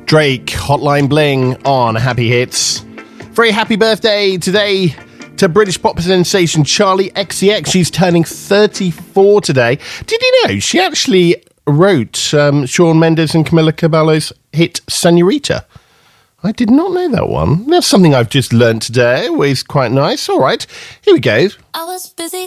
Drake, Hotline Bling on Happy Hits. Very happy birthday today to British pop sensation Charlie XCX. She's turning 34 today. Did you know she actually wrote Shawn Mendes and Camila Cabello's hit Senorita? I did not know that one. That's something I've just learnt today. Always quite nice. All right, here we go. I was busy